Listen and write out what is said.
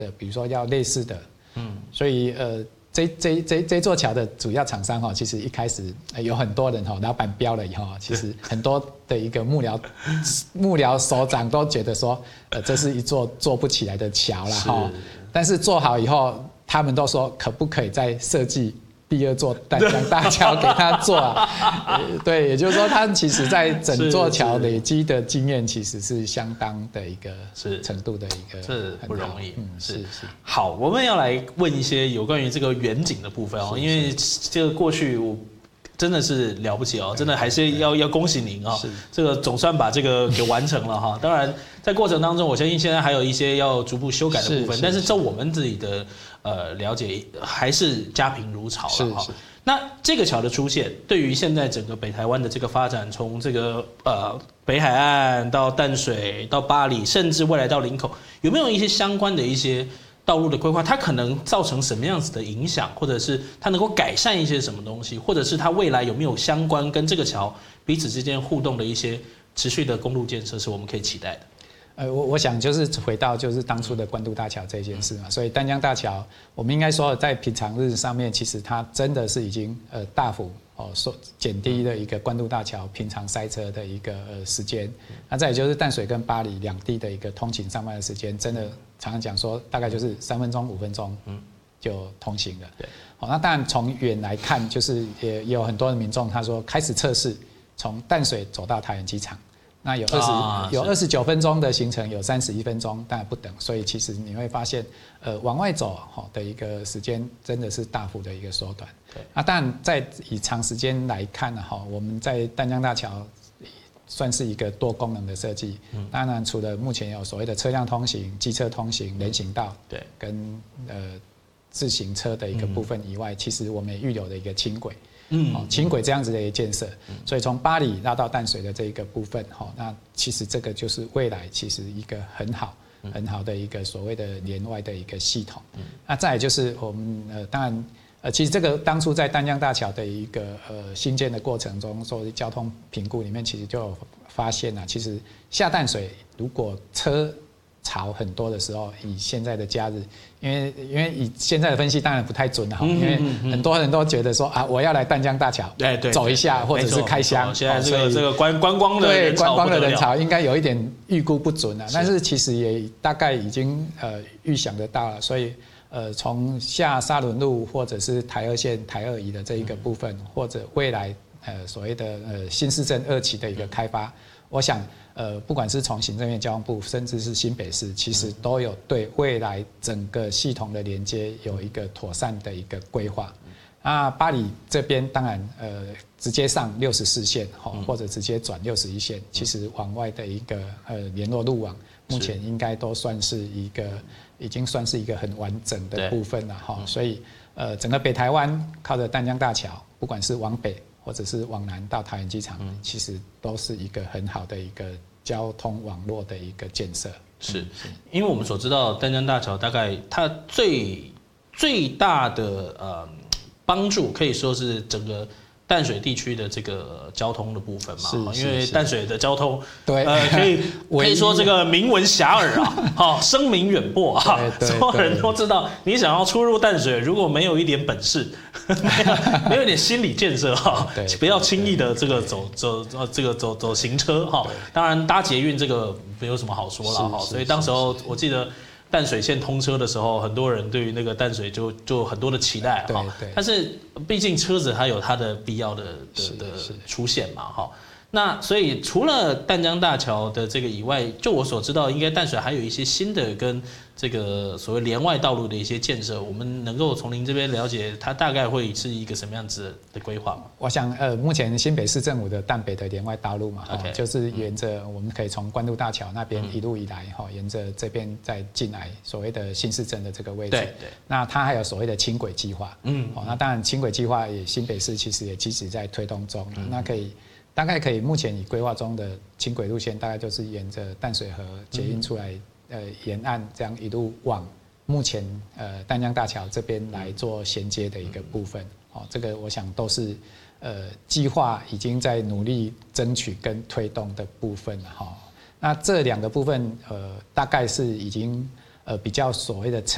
比如说要类似的，所以这座桥的主要厂商其实一开始有很多人老板标了以后，其实很多的一个幕僚首长都觉得说，这是一座做不起来的桥啦但是做好以后，他们都说可不可以再设计第二座淡江大桥给他做对，也就是说，他其实在整座桥累积的经验，其实是相当的一个程度的一个， 这不容易。 是。 好，我们要来问一些有关于这个远景的部分因为这个过去我真的是了不起真的还是要恭喜您这个总算把这个给完成了当然，在过程当中，我相信现在还有一些要逐步修改的部分，但是照我们自己的了解，还是家贫如潮了那这个桥的出现，对于现在整个北台湾的这个发展，从这个北海岸到淡水到八里，甚至未来到林口，有没有一些相关的一些道路的规划？它可能造成什么样子的影响，或者是它能够改善一些什么东西，或者是它未来有没有相关跟这个桥彼此之间互动的一些持续的公路建设，是我们可以期待的？ 我想就是回到就是当初的关渡大桥这件事嘛，所以淡江大桥，我们应该说在平常日上面，其实它真的是已经大幅减低了一个关渡大桥平常塞车的一个时间。那再也就是淡水跟八里两地的一个通勤上班的时间，真的常常讲说大概就是3分钟5分钟就通行了。对，那当然从远来看，就是也有很多的民众他说开始测试从淡水走到桃园机场。那有29分钟的行程，有31分钟，当然不等，所以其实你会发现，往外走的一个时间真的是大幅的一个缩短。对，当然在以长时间来看我们在淡江大桥算是一个多功能的设计。当然除了目前有所谓的车辆通行、机车通行、人行道，对，跟自行车的一个部分以外，其实我们也预留了一个轻轨。轻轨这样子的一个建设，所以从八里拉到淡水的这一个部分，那其实这个就是未来其实一个很好的一个所谓的连外的一个系统。那再来就是我们当然其实这个当初在淡江大桥的一个新建的过程中，做交通评估里面，其实就有发现其实下淡水如果车潮很多的时候，以现在的假日，因为以现在的分析当然不太准因为很多人都觉得说我要来淡江大桥，走一下或者是开箱， 现在这个观光的人潮应该有一点预估不准但是其实也大概已经预想得到了，所以从下沙仑路或者是台2线台2乙的这一个部分，或者未来所谓的新市镇2期的一个开发，我想不管是从行政院交通部，甚至是新北市，其实都有对未来整个系统的连接有一个妥善的一个规划。那八里这边当然直接上64线或者直接转61线，其实往外的一个联络路网，目前应该都算是已经算是一个很完整的部分了所以整个北台湾靠着淡江大桥，不管是往北或者是往南到桃园机场，其实都是一个很好的一个交通网络的一个建设。 是，因为我们所知道淡江大桥大概它最大的帮助，可以说是整个淡水地区的这个交通的部分嘛，因为淡水的交通，对，可以说这个名闻遐迩声名远播所有人都知道，你想要出入淡水，如果没有一点本事，没有一点心理建设不要轻易的这个走行车当然搭捷运这个没有什么好说了所以当时候我记得淡水线通车的时候，很多人对于那个淡水就很多的期待但是毕竟车子它有它的必要的出现嘛那所以除了淡江大桥的这个以外，就我所知道，应该淡水还有一些新的跟这个所谓连外道路的一些建设，我们能够从您这边了解，它大概会是一个什么样子的规划吗？ 我想目前新北市政府的淡北的连外道路嘛就是沿着我们可以从关渡大桥那边一路以来沿着这边再进来所谓的新市镇的这个位置。对，那它还有所谓的轻轨计划。那当然轻轨计划也新北市其实也积极在推动中。那大概可以，目前以规划中的轻轨路线，大概就是沿着淡水河捷运出来，沿岸这样一路往目前淡江大桥这边来做衔接的一个部分。这个我想都是计划已经在努力争取跟推动的部分了那这2个部分大概是已经比较所谓的